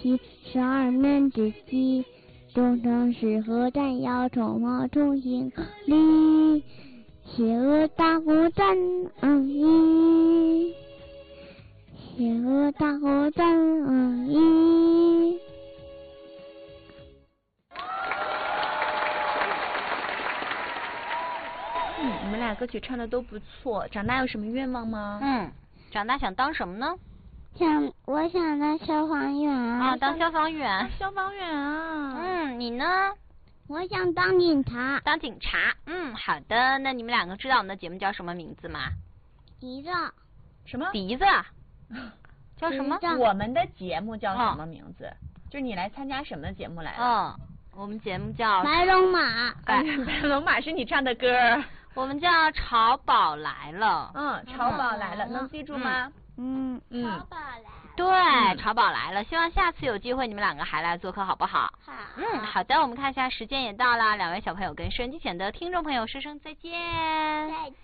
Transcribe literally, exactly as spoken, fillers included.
西，十二面之际，东城适合战要筹谋重新力，邪恶大火战役，邪恶大火战役。 嗯，你们俩歌曲唱的都不错，长大有什么愿望吗？ 嗯，长大想当什么呢？ 想，我想当消防员啊，当消防员。 消防员啊。 嗯，你呢？ 我想当警察。 当警察。嗯，好的。那你们两个知道我们的节目叫什么名字吗？ 笛子。 什么？ 笛子。叫什么？ 我们的节目叫什么名字？哦、就是你来参加什么节目来了？ 嗯，我们节目叫白龙马。 白白龙马是你唱的歌。 我们叫潮宝来了。 嗯，潮宝来了，嗯、能记住吗？ 嗯嗯。 潮宝来了。 对，嗯、潮宝来了，希望下次有机会你们两个还来做客，好不好？ 好。 嗯，好的，我们看一下时间也到了，两位小朋友跟收音机前的听众朋友说声再见。 再见。